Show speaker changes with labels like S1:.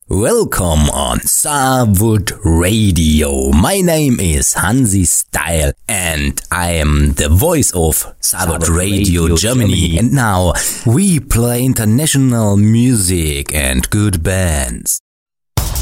S1: Welcome on Starwood Radio. My name is Hansi Style and I am the voice of Starwood Radio Germany. And now we play international music and good bands.